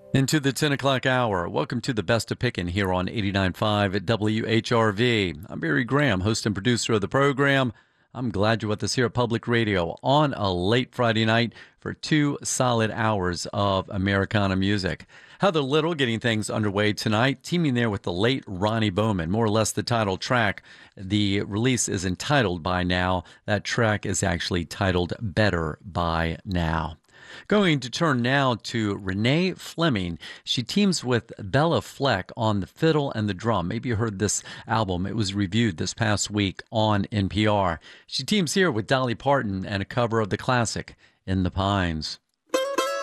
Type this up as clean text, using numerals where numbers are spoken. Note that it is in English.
Into the 10 o'clock hour. Welcome to the Best of Pickin' here on 89.5 at WHRV. I'm Barry Graham, host and producer of the program. I'm glad you're with us here at Public Radio on a late Friday night for 2 solid hours of Americana music. Heather Little getting things underway tonight, teaming there with the late Ronnie Bowman, more or less the title track. The release is entitled By Now. That track is actually titled Better By Now. Going to turn now to Renee Fleming. She teams with Bella Fleck on the fiddle and the drum. Maybe you heard this album. It was reviewed this past week on NPR. She teams here with Dolly Parton and a cover of the classic In the Pines.